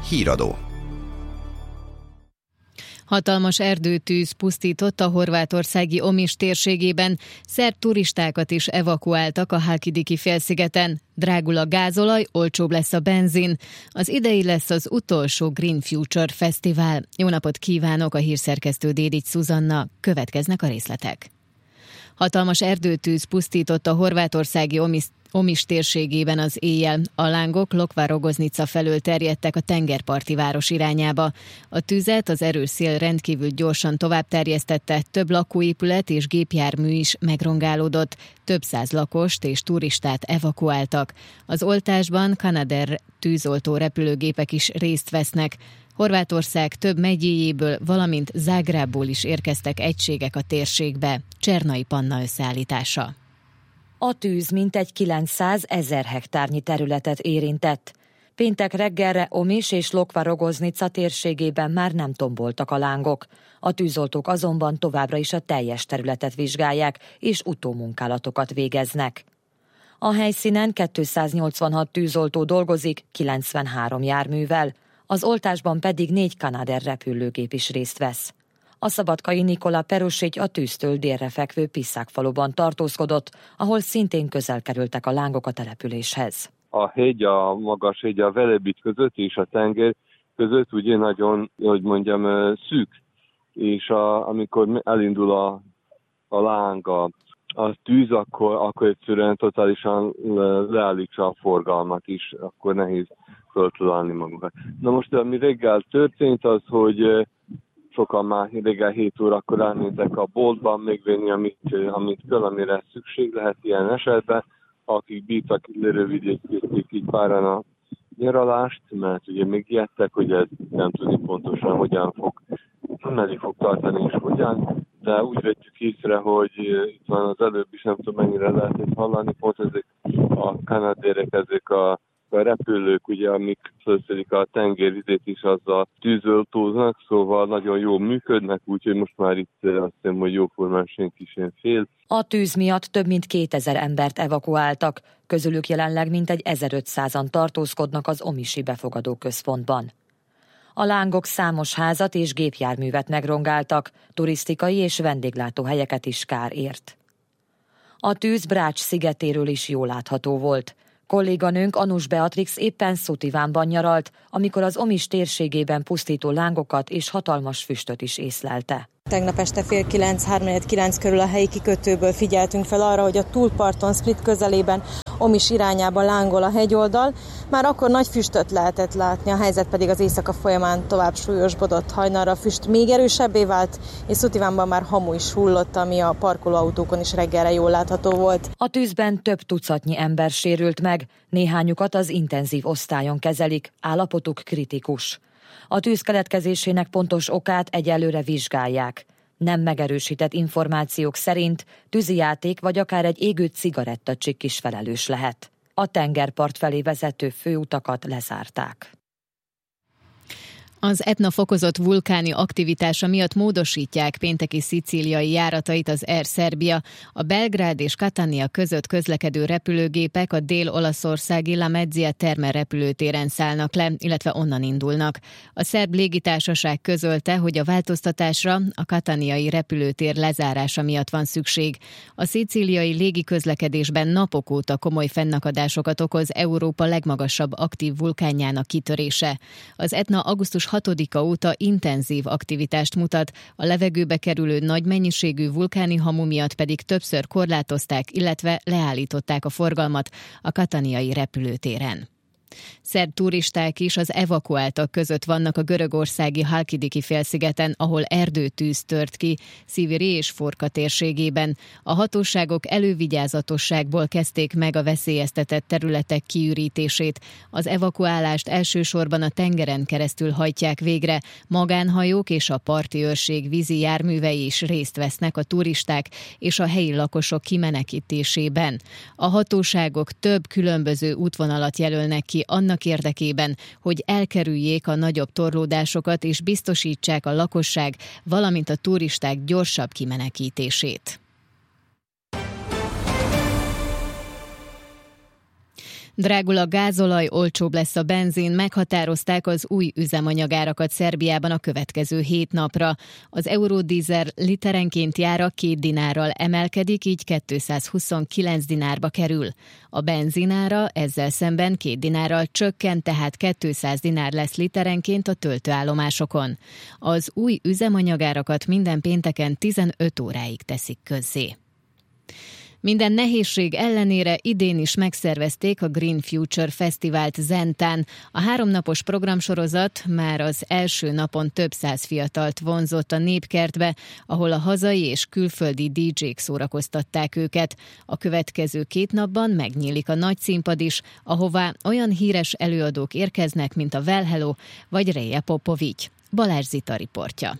Híradó. Hatalmas erdőtűz pusztított a horvátországi Omiš térségében, szerb turistákat is evakuáltak a Halkidiki félszigeten. Drágul a gázolaj, olcsóbb lesz a benzin. Az idei lesz az utolsó Green Future Fesztivál. Jó napot kívánok, a hírszerkesztő Dédics Szuzanna. Következnek a részletek. Hatalmas erdőtűz pusztított a horvátországi Omiš térségében az éjjel. A lángok Lokva-Rogoznica felől terjedtek a tengerparti város irányába. A tüzet az erős szél rendkívül gyorsan tovább terjesztette, több lakóépület és gépjármű is megrongálódott. Több száz lakost és turistát evakuáltak. Az oltásban Canadair tűzoltó repülőgépek is részt vesznek. Horvátország több megyéjéből, valamint Zágrábból is érkeztek egységek a térségbe. Csernai Panna összeállítása. A tűz mintegy 900 000 hektárnyi területet érintett. Péntek reggelre Omiš és Lokva-Rogoznica térségében már nem tomboltak a lángok. A tűzoltók azonban továbbra is a teljes területet vizsgálják és utómunkálatokat végeznek. A helyszínen 286 tűzoltó dolgozik, 93 járművel. Az oltásban pedig 4 Canadair repülőgép is részt vesz. A szabadkai Nikola Perusic a tűztől délre fekvő Piszák faluban tartózkodott, ahol szintén közel kerültek a lángok a településhez. A hegy, a magas hegy, a Velebit között és a tenger között ugye nagyon, szűk, és amikor elindul a láng, a tűz, akkor egyszerűen totálisan leállítsa a forgalmat is, akkor nehéz föltalálni magukat. Na most, ami reggel történt, az, hogy sokan már reggel 7 órakor elmentek a boltban megvenni, amit kell, amire szükség lehet ilyen esetben. Akik bírtak, lerövidítették így páran a nyaralást, mert ugye megijedtek, hogy ez nem tudni pontosan, meddig fog tartani és hogyan, de úgy vettük észre, hogy itt van az előbb is, nem tudom mennyire lehetett hallani, pont ezek a kanadérek, ezek a repülők, ugye, amik felszedik a tengervizet is, azzal tűzoltóznak, szóval nagyon jól működnek, úgyhogy most már itt azt hiszem, hogy jóformán senki sem fél. A tűz miatt több mint 2000 embert evakuáltak, közülük jelenleg mintegy 1500-an tartózkodnak az omiši befogadó központban. A lángok számos házat és gépjárművet megrongáltak, turisztikai és vendéglátóhelyeket is kár ért. A tűz Brač szigetéről is jól látható volt. Kolléganőnk Anus Beatrix éppen Szutivánban nyaralt, amikor az Omiš térségében pusztító lángokat és hatalmas füstöt is észlelte. Tegnap este 8:30-9 körül a helyi kikötőből figyeltünk fel arra, hogy a túlparton Split közelében Omiš irányába lángol a hegyoldal. Már akkor nagy füstöt lehetett látni, a helyzet pedig az éjszaka folyamán tovább súlyosbodott. Hajnalra a füst még erősebbé vált, és Szutivánban már hamu is hullott, ami a parkolóautókon is reggelre jól látható volt. A tűzben több tucatnyi ember sérült meg, néhányukat az intenzív osztályon kezelik, állapotuk kritikus. A tűz keletkezésének pontos okát egyelőre vizsgálják. Nem megerősített információk szerint tűzijáték vagy akár egy égő cigarettacsikk is felelős lehet. A tengerpart felé vezető főutakat lezárták. Az Etna fokozott vulkáni aktivitása miatt módosítják pénteki szicíliai járatait az Air Serbia. A Belgrád és Catania között közlekedő repülőgépek a dél-olaszországi Lamezia Terme repülőtéren szállnak le, illetve onnan indulnak. A szerb légitársaság közölte, hogy a változtatásra a cataniai repülőtér lezárása miatt van szükség. A szicíliai légiközlekedésben napok óta komoly fennakadásokat okoz Európa legmagasabb aktív vulkánjának kitörése. Az Etna augusztus 6-a óta intenzív aktivitást mutat, a levegőbe kerülő nagy mennyiségű vulkáni hamu miatt pedig többször korlátozták, illetve leállították a forgalmat a cataniai repülőtéren. Szerb turisták is az evakuáltak között vannak a görögországi Halkidiki félszigeten, ahol erdőtűz tört ki Sziviri és Forka térségében. A hatóságok elővigyázatosságból kezdték meg a veszélyeztetett területek kiürítését. Az evakuálást elsősorban a tengeren keresztül hajtják végre. Magánhajók és a parti őrség vízi járművei is részt vesznek a turisták és a helyi lakosok kimenekítésében. A hatóságok több különböző útvonalat jelölnek ki annak érdekében, hogy elkerüljék a nagyobb torlódásokat és biztosítsák a lakosság, valamint a turisták gyorsabb kimenekítését. Drágul a gázolaj, olcsóbb lesz a benzin, meghatározták az új üzemanyagárakat Szerbiában a következő 7 napra. Az eurodízel literenként jára 2 dinárral emelkedik, így 229 dinárba kerül. A benzinára ezzel szemben 2 dinárral csökken, tehát 200 dinár lesz literenként a töltőállomásokon. Az új üzemanyagárakat minden pénteken 15 óráig teszik közzé. Minden nehézség ellenére idén is megszervezték a Green Future Fesztivált Zentán. A 3 napos programsorozat már az első napon több 100 fiatalt vonzott a Népkertbe, ahol a hazai és külföldi DJ-k szórakoztatták őket. A következő 2 napban megnyílik a nagy színpad is, ahová olyan híres előadók érkeznek, mint a Well Hello vagy Reja Popovics. Balázs Zita riportja.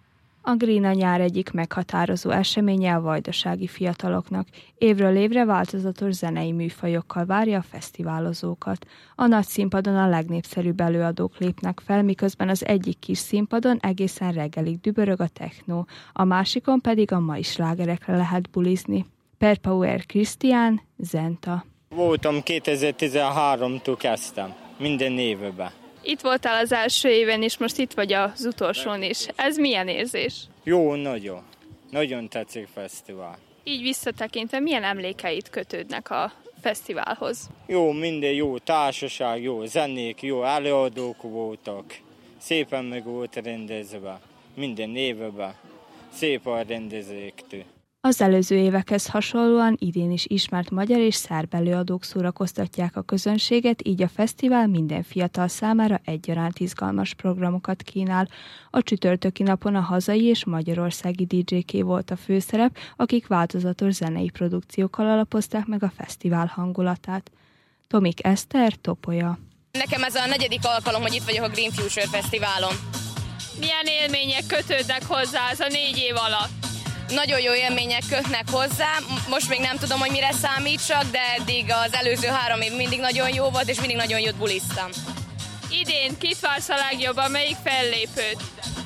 A Green a nyár egyik meghatározó eseménye a vajdasági fiataloknak. Évről évre változatos zenei műfajokkal várja a fesztiválozókat. A nagy színpadon a legnépszerűbb előadók lépnek fel, miközben az egyik kis színpadon egészen reggelig dübörög a techno, a másikon pedig a mai slágerekre lehet bulizni. Perpauer Krisztián, Zenta. Voltam 2013-tól kezdtem, minden évben. Itt voltál az első éven, és most itt vagy az utolsón is. Ez milyen érzés? Jó, nagyon. Nagyon tetszik a fesztivál. Így visszatekintve, milyen emlékeit kötődnek a fesztiválhoz? Jó, minden jó társaság, jó zenék, jó előadók voltak. Szépen meg volt rendezve. Minden évben. Szép a rendezőktől. Az előző évekhez hasonlóan idén is ismert magyar és szerb előadók szórakoztatják a közönséget, így a fesztivál minden fiatal számára egyaránt izgalmas programokat kínál. A csütörtöki napon a hazai és magyarországi DJ-ké volt a főszerep, akik változatos zenei produkciókkal alapozták meg a fesztivál hangulatát. Tomik Eszter, Topolya. Nekem ez a 4. alkalom, hogy itt vagyok a Green Future Fesztiválon. Milyen élmények kötődnek hozzá ez a 4 év alatt? Nagyon jó élmények kötnek hozzá, most még nem tudom, hogy mire számítsak, de eddig az előző 3 év mindig nagyon jó volt, és mindig nagyon jót buliztam. Idén kit vársz a legjobban, melyik fellépőt?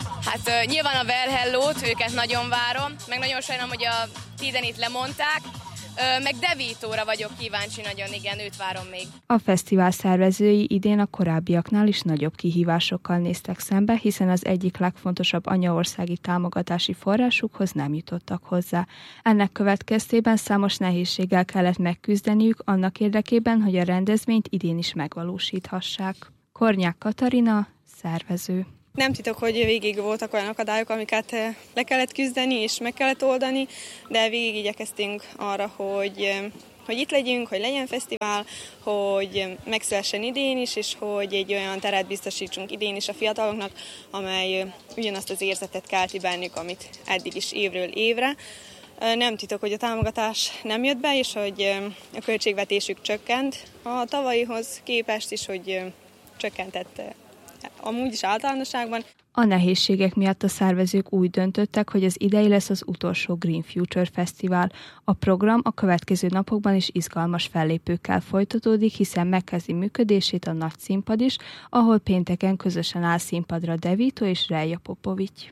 Hát nyilván a Well Hello-t, őket nagyon várom, meg nagyon sajnálom, hogy a Tidenit lemondták, meg Devítóra vagyok kíváncsi nagyon, igen, őt várom még. A fesztivál szervezői idén a korábbiaknál is nagyobb kihívásokkal néztek szembe, hiszen az egyik legfontosabb anyaországi támogatási forrásukhoz nem jutottak hozzá. Ennek következtében számos nehézséggel kellett megküzdeniük annak érdekében, hogy a rendezvényt idén is megvalósíthassák. Kornyák Katarina, szervező. Nem titok, hogy végig voltak olyan akadályok, amiket le kellett küzdeni és meg kellett oldani, de végig igyekeztünk arra, hogy itt legyünk, hogy legyen fesztivál, hogy megszülessen idén is, és hogy egy olyan teret biztosítsunk idén is a fiataloknak, amely ugyanazt az érzetet kelti bennük, amit eddig is évről évre. Nem titok, hogy a támogatás nem jött be, és hogy a költségvetésük csökkent a tavalyihoz képest is, hogy csökkentett amúgy is általánosságban. A nehézségek miatt a szervezők úgy döntöttek, hogy az idei lesz az utolsó Green Future Fesztivál. A program a következő napokban is izgalmas fellépőkkel folytatódik, hiszen megkezdi működését a nagy színpad is, ahol pénteken közösen áll színpadra Devító és Reja Popovics.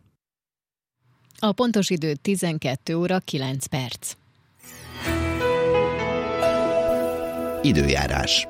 A pontos idő 12 óra 9 perc. Időjárás.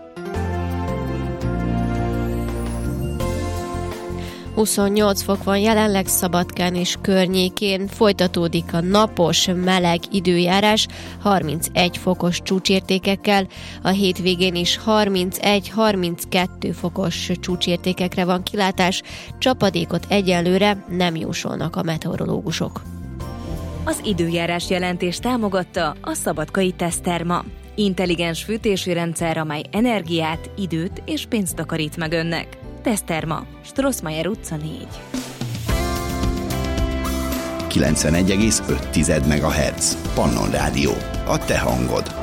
28 fok van jelenleg Szabadkán és környékén, folytatódik a napos, meleg időjárás 31 fokos csúcsértékekkel, a hétvégén is 31-32 fokos csúcsértékekre van kilátás, csapadékot egyelőre nem jósolnak a meteorológusok. Az időjárás jelentés támogatta a Szabadkai Teszterma. Intelligens fűtési rendszer, amely energiát, időt és pénzt takarít meg önnek. Teszterma, Strossmayer utca 4. 91,5 MHz. Pannon Rádió. A te hangod.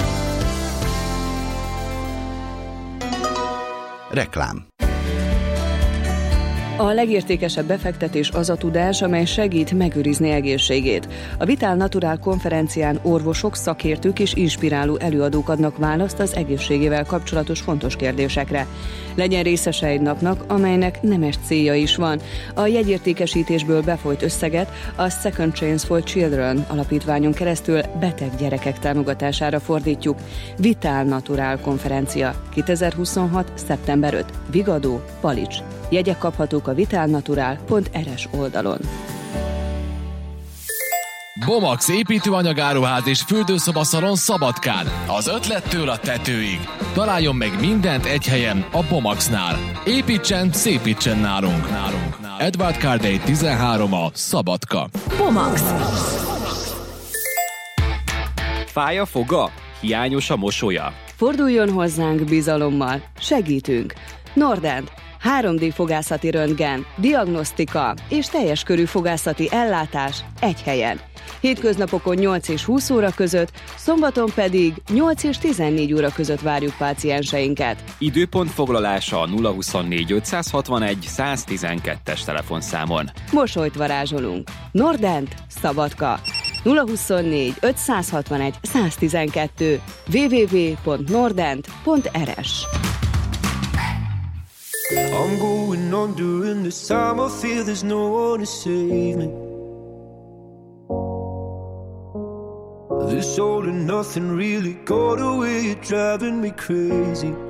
Reklám. A legértékesebb befektetés az a tudás, amely segít megőrizni egészségét. A Vital Natural konferencián orvosok, szakértők és inspiráló előadók adnak választ az egészségével kapcsolatos fontos kérdésekre. Legyen részese egy napnak, amelynek nemes célja is van. A jegyértékesítésből befolyt összeget a Second Chance for Children alapítványon keresztül beteg gyerekek támogatására fordítjuk. Vital Natural konferencia 2026. szeptember 5. Vigadó, Palics. Jegyek kaphatók a vitalnatural.rs oldalon. Bomax építőanyagáruház és fürdőszobaszalon Szabadkán. Az ötlettől a tetőig. Találjon meg mindent egy helyen, a Bomaxnál. Építsen, szépítsen nálunk. Edward Cardey 13 a Szabadka. Bomax. Fáj a foga? Hiányos a mosolya? Forduljon hozzánk bizalommal. Segítünk. Nordent. 3D fogászati röntgen, diagnosztika és teljes körű fogászati ellátás egy helyen. Hétköznapokon 8 és 20 óra között, szombaton pedig 8 és 14 óra között várjuk pácienseinket. Időpont foglalása a 024 561 112-es telefonszámon. Mosolyt varázsolunk. Nordent, Szabadka. 024 561 112 www.nordent.rs. I'm going on during this time. I feel there's no one to save me. This all and nothing really got away, you're driving me crazy.